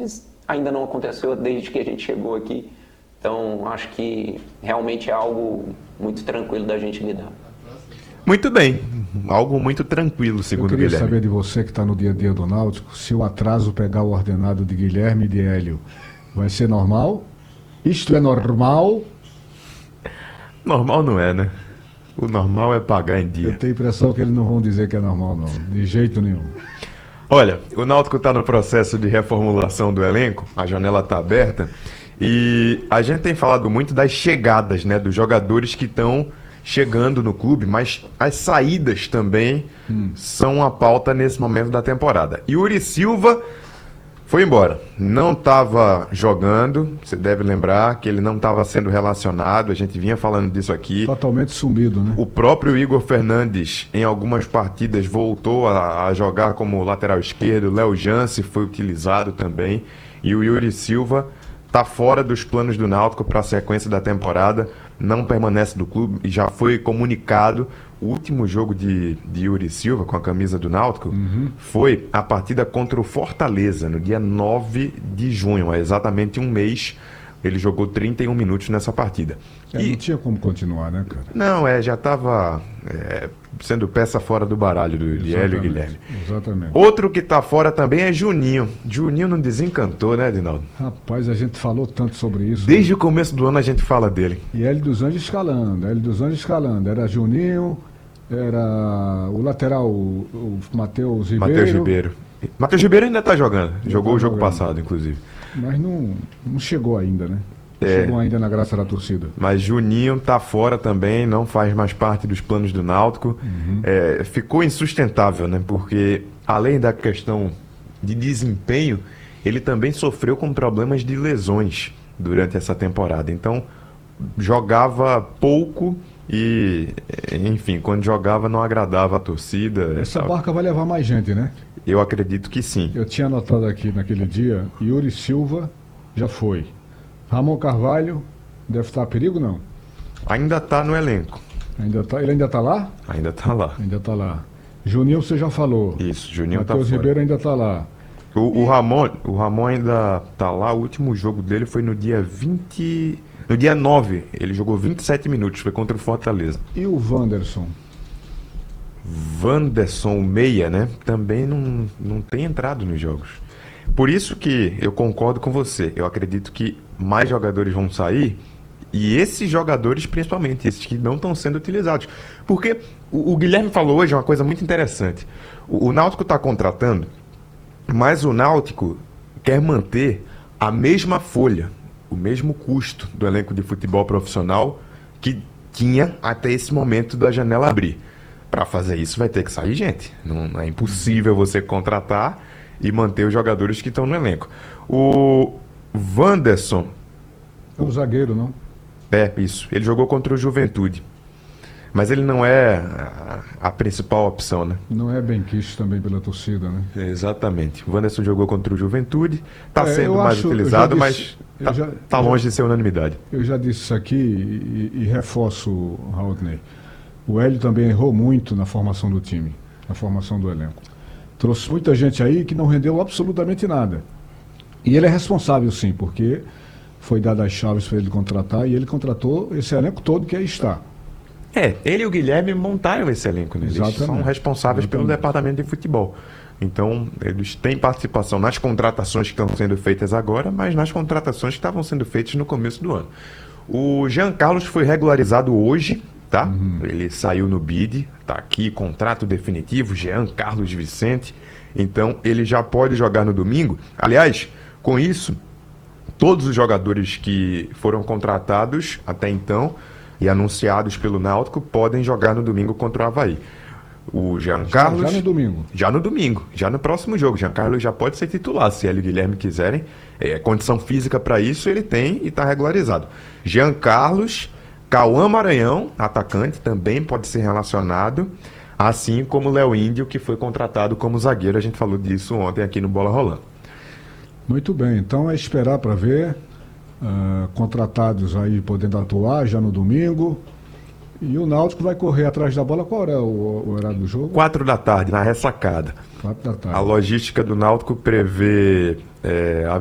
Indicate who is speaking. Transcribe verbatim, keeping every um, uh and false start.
Speaker 1: mas ainda não aconteceu desde que a gente chegou aqui. Então, acho que realmente é algo muito tranquilo da gente lidar.
Speaker 2: Muito bem, algo muito tranquilo, segundo o Guilherme.
Speaker 3: Eu queria saber de você que está no dia a dia do Náutico, se o atraso pegar o ordenado de Guilherme e de Hélio, vai ser normal? Isto é normal?
Speaker 2: Normal não é, né? O normal é pagar em dia.
Speaker 3: Eu tenho a impressão que eles não vão dizer que é normal, não. De jeito nenhum.
Speaker 2: Olha, o Náutico está no processo de reformulação do elenco, a janela está aberta, e a gente tem falado muito das chegadas, né, dos jogadores que estão chegando no clube, mas as saídas também hum. são a pauta nesse momento da temporada. Yuri Silva foi embora, não estava jogando, você deve lembrar que ele não estava sendo relacionado, a gente vinha falando disso aqui.
Speaker 3: Totalmente sumido, né?
Speaker 2: O próprio Igor Fernandes, em algumas partidas, voltou a, a jogar como lateral esquerdo, Léo Jance foi utilizado também, e o Yuri Silva está fora dos planos do Náutico para a sequência da temporada, não permanece do clube e já foi comunicado. O último jogo de, de Yuri Silva com a camisa do Náutico uhum. foi a partida contra o Fortaleza, no dia nove de junho, há exatamente um mês. Ele jogou trinta e um minutos nessa partida.
Speaker 3: É, e não tinha como continuar, né, cara?
Speaker 2: Não, é, já estava é, sendo peça fora do baralho do, de Hélio e Guilherme.
Speaker 3: Exatamente.
Speaker 2: Outro que está fora também é Juninho. Juninho não desencantou, né, Edinaldo?
Speaker 3: Rapaz, a gente falou tanto sobre isso.
Speaker 2: Desde né? o começo do ano a gente fala dele.
Speaker 3: E Hélio dos Anjos escalando, Hélio dos Anjos escalando. Era Juninho, era o lateral, o, o Matheus Ribeiro.
Speaker 2: Matheus Ribeiro. Matheus Ribeiro ainda está jogando. Jogou tá o jogo jogando. passado, inclusive.
Speaker 3: Mas não, não chegou ainda, né? Não
Speaker 2: é,
Speaker 3: chegou ainda na graça da torcida.
Speaker 2: Mas Juninho tá fora também, não faz mais parte dos planos do Náutico. Uhum. É, ficou insustentável, né? Porque além da questão de desempenho, ele também sofreu com problemas de lesões durante essa temporada. Então, jogava pouco e, enfim, quando jogava não agradava a torcida.
Speaker 3: Essa barca vai levar mais gente, né?
Speaker 2: Eu acredito que sim.
Speaker 3: Eu tinha anotado aqui naquele dia, Yuri Silva já foi. Ramon Carvalho deve estar a perigo, não?
Speaker 2: Ainda está no elenco.
Speaker 3: Ainda tá, ele ainda está lá?
Speaker 2: Ainda está lá.
Speaker 3: Ainda está lá. Juninho você já falou.
Speaker 2: Isso, Juninho está fora.
Speaker 3: Matheus Ribeiro ainda está lá.
Speaker 2: O, e... o, Ramon, o Ramon ainda está lá, o último jogo dele foi no dia vinte... No dia nove, ele jogou vinte e sete minutos, foi contra o Fortaleza.
Speaker 3: E o Wanderson?
Speaker 2: Wanderson Meia, né? Também não, não tem entrado nos jogos. Por isso que eu concordo com você. Eu acredito que mais jogadores vão sair e esses jogadores, principalmente, esses que não estão sendo utilizados. Porque o, o Guilherme falou hoje uma coisa muito interessante. O, o Náutico está contratando, mas o Náutico quer manter a mesma folha, o mesmo custo do elenco de futebol profissional que tinha até esse momento da janela abrir. Para fazer isso vai ter que sair gente. Não é impossível você contratar e manter os jogadores que estão no elenco. O Wanderson...
Speaker 3: É um zagueiro, não?
Speaker 2: É, isso. Ele jogou contra o Juventude. Mas ele não é a, a principal opção, né?
Speaker 3: Não é bem quisto também pela torcida, né?
Speaker 2: Exatamente. O Wanderson jogou contra o Juventude. Está
Speaker 3: é,
Speaker 2: sendo mais
Speaker 3: acho,
Speaker 2: utilizado,
Speaker 3: disse,
Speaker 2: mas está tá longe
Speaker 3: já,
Speaker 2: de ser unanimidade.
Speaker 3: Eu já disse isso aqui e, e reforço, Raulney. O Hélio também errou muito na formação do time, na formação do elenco. Trouxe muita gente aí que não rendeu absolutamente nada. E ele é responsável, sim, porque foi dado as chaves para ele contratar e ele contratou esse elenco todo que aí está.
Speaker 2: É, ele e o Guilherme montaram esse elenco, né? Eles
Speaker 3: Exatamente.
Speaker 2: são responsáveis Exatamente. pelo departamento de futebol. Então, eles têm participação nas contratações que estão sendo feitas agora, mas nas contratações que estavam sendo feitas no começo do ano. O Jean Carlos foi regularizado hoje, tá? Uhum. Ele saiu no B I D, tá aqui, contrato definitivo, Jean Carlos Vicente. Então, ele já pode jogar no domingo. Aliás, com isso, todos os jogadores que foram contratados até então e anunciados pelo Náutico podem jogar no domingo contra o Avaí. O Jean Carlos...
Speaker 3: Já no domingo.
Speaker 2: Já no domingo, já no próximo jogo. Jean Carlos já pode ser titular, se ele e o Guilherme quiserem. É, condição física para isso ele tem e está regularizado. Jean Carlos, Cauã Maranhão, atacante, também pode ser relacionado, assim como o Léo Índio, que foi contratado como zagueiro. A gente falou disso ontem aqui no Bola Rolando.
Speaker 3: Muito bem, então é esperar para ver. Uh, contratados aí podendo atuar já no domingo. E o Náutico vai correr atrás da bola. Qual é o, o horário do jogo?
Speaker 2: Quatro da tarde, na ressacada.
Speaker 3: Quatro da tarde.
Speaker 2: A logística do Náutico prevê é, a